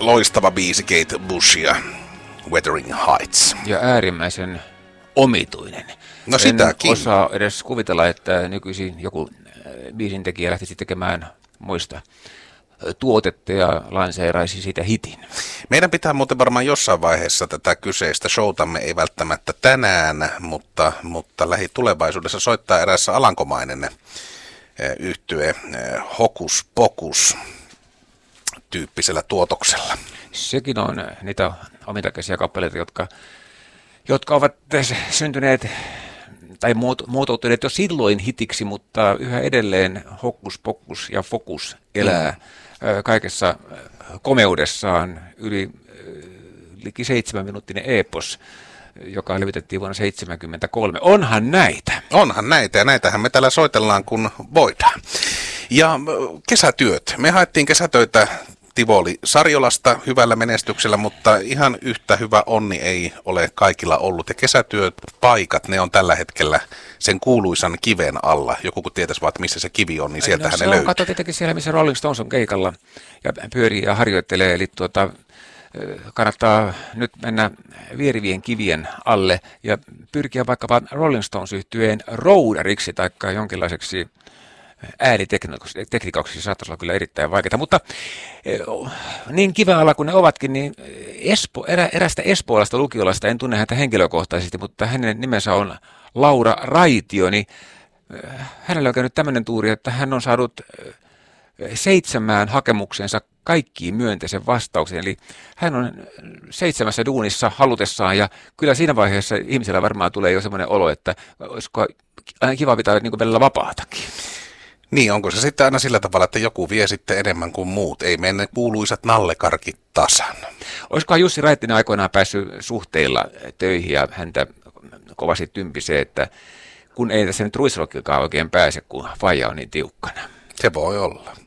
loistava biisi Kate Bushia, Wuthering Heights. Ja äärimmäisen omituinen. No sitäkin. En osaa edes kuvitella, että nykyisin joku biisintekijä lähtisi tekemään muista tuotetta ja lanseeraisi siitä hitin. Meidän pitää muuten varmaan jossain vaiheessa tätä kyseistä showtamme, ei välttämättä tänään, mutta lähitulevaisuudessa soittaa eräässä alankomainen yhtye Hokus Pokus tyyppisellä tuotoksella. Sekin on niitä omintakeisia kappaleita, jotka ovat syntyneet tai muotoutuneet jo silloin hitiksi, mutta yhä edelleen Hokus Pokus ja Fokus elää kaikessa komeudessaan. Liki 7-minuuttinen epos, joka levitettiin vuonna 1973. Onhan näitä. Onhan näitä, ja näitähän me täällä soitellaan, kun voidaan. Ja kesätyöt. Me haettiin kesätöitä Tivoli Sarjolasta hyvällä menestyksellä, mutta ihan yhtä hyvä onni ei ole kaikilla ollut. Ja kesätyöpaikat, ne on tällä hetkellä sen kuuluisan kiven alla. Joku kun tietäisi vaan, että missä se kivi on, niin sieltähän ne löytyy. Katso tietenkin siellä, missä Rolling Stones on keikalla ja pyörii ja harjoittelee. Eli kannattaa nyt mennä vierivien kivien alle ja pyrkiä vaikkapa Rolling Stones-yhtyeen roudariksi tai jonkinlaiseksi ääniteknikoksi. Saattaisi olla kyllä erittäin vaikeaa, mutta niin kiven alla kuin ne ovatkin, niin erästä espoolaista lukiolaista, en tunne häntä henkilökohtaisesti, mutta hänen nimensä on Laura Raitio, niin hänellä on käynyt tämmöinen tuuri, että hän on saanut 7 hakemuksensa kaikkiin myönteisen vastauksen, eli hän on 7 duunissa halutessaan, ja kyllä siinä vaiheessa ihmisellä varmaan tulee jo semmoinen olo, että olisiko kiva pitää niin kuin välillä vapaatakin. Niin, onko se sitten aina sillä tavalla, että joku vie sitten enemmän kuin muut? Ei mene kuuluisat nallekarkit tasan. Olisikohan Jussi Raittinen aikoinaan päässyt suhteilla töihin ja häntä kovasti tympisee, että kun ei tässä nyt ruisrokkikaan oikein pääse, kun faija on niin tiukkana. Se voi olla.